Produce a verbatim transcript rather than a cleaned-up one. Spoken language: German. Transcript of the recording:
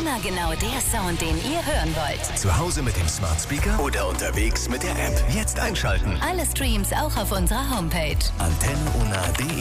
Immer genau der Sound, den ihr hören wollt. Zu Hause mit dem Smart Speaker oder unterwegs mit der App. Jetzt einschalten. Alle Streams auch auf unserer Homepage. antenne una punkt de